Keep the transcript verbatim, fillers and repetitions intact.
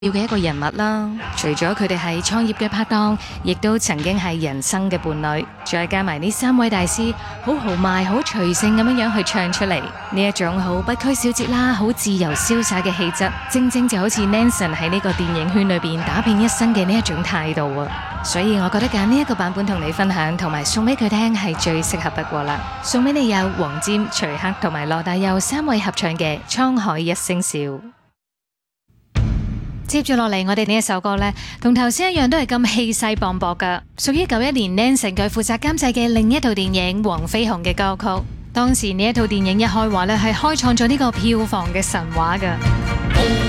要嘅一個人物啦，除咗佢哋係創業嘅拍檔，亦都曾經係人生嘅伴侶，再加埋呢三位大師，好豪邁、好隨性咁樣樣去唱出嚟，呢一種好不拘小節啦，好自由瀟灑嘅氣質，正正就好似 Nanson 喺呢個電影圈裏邊打拼一生嘅呢一種態度啊！所以我覺得揀呢一個版本同你分享，同埋送俾佢聽係最適合不過啦。送俾你有黃霑、徐克同埋羅大佑三位合唱嘅《滄海一聲笑》。接住落嚟，我哋呢一首歌呢，同頭先一樣，都係咁氣勢磅礴噶，屬於九一年 Nanson 佢負責監製嘅另一套電影《黃飛鴻》嘅歌曲。當時呢一套電影一開畫呢，係開創咗呢個票房嘅神話噶。